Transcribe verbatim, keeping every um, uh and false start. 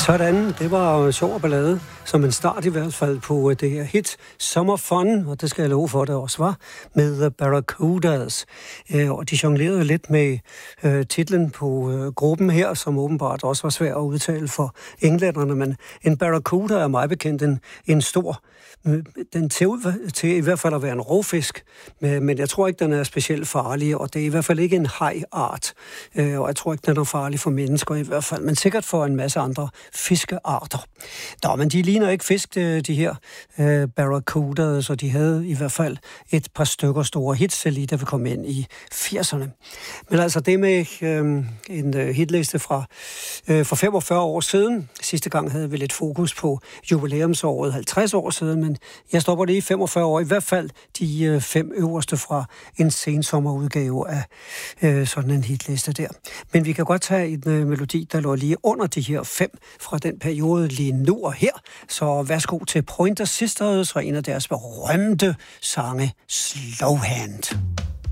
Sådan, det var sjov ballade, som en start i hvert fald på det her hit Summer Fun, og det skal jeg love for, det også var, med Barracudas. Og de jonglerede lidt med øh, titlen på øh, gruppen her, som åbenbart også var svær at udtale for englænderne, men en Barracuda er meget bekendt en, en stor. Den ser ud til i hvert fald at være en rovfisk, men jeg tror ikke, den er specielt farlig, og det er i hvert fald ikke en hajart, og jeg tror ikke, den er farlig for mennesker i hvert fald, men sikkert for en masse andre fiskearter. Nå, men de ligner ikke fisk, de her uh, barracuda, så de havde i hvert fald et par stykker store hits, lige da vi kom ind i firserne. Men altså det med uh, en uh, hitliste fra uh, for femogfyrre år siden. Sidste gang havde vi lidt fokus på jubilæumsåret halvtreds år siden, men jeg stopper lige femogfyrre år, i hvert fald de uh, fem øverste fra en sensommerudgave af uh, sådan en hitliste der. Men vi kan godt tage en uh, melodi, der lå lige under de her fem fra den periode lige nu og her. Så værsgo til Pointer Sisters og en af deres berømte sange, Slow Hand.